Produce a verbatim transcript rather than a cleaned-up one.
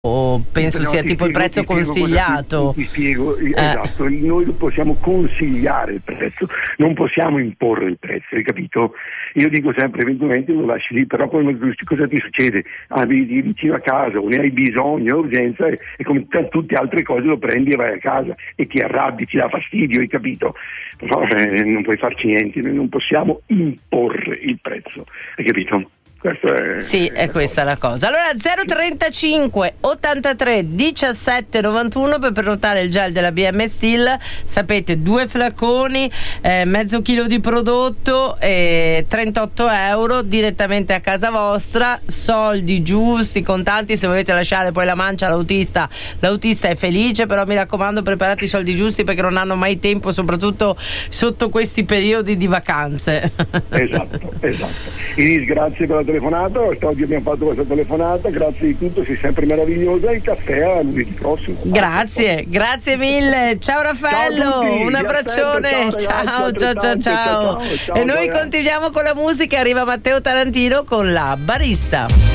o penso No, sia ti tipo il spiego, prezzo ti spiego consigliato. cosa Ti, ti spiego, eh. esatto, noi possiamo consigliare il prezzo, non possiamo imporre il prezzo, hai capito? Io dico sempre, eventualmente lo lasci lì, però poi cosa ti succede? Abiti vicino a casa o ne hai bisogno, urgenza, e, e come t- tutte altre cose lo prendi e vai a casa e ti arrabbi, ti dà fastidio, hai capito? Però eh, non puoi farci niente, noi non possiamo imporre il prezzo, hai capito? Questo è, sì, è, è questa cosa. la cosa. Allora zero trentacinque ottantatré diciassette novantuno per prenotare il gel della B M Steel, sapete, due flaconi, eh, mezzo chilo di prodotto, eh, trentotto euro direttamente a casa vostra, soldi giusti, contanti, se volete lasciare poi la mancia all'autista, l'autista è felice, però mi raccomando preparate i soldi giusti perché non hanno mai tempo, soprattutto sotto questi periodi di vacanze. Esatto, esatto. Iris, grazie per la telefonata, oggi abbiamo fatto questa telefonata, grazie di tutto, sei sempre meravigliosa, il caffè a lunedì prossimo. Grazie, grazie mille, ciao Raffaello, ciao un abbraccione, aspetto, ciao, ciao, ciao, ciao, ciao, ciao, ciao, ciao, e noi ciao, continuiamo con la musica, arriva Matteo Tarantino con La Barista.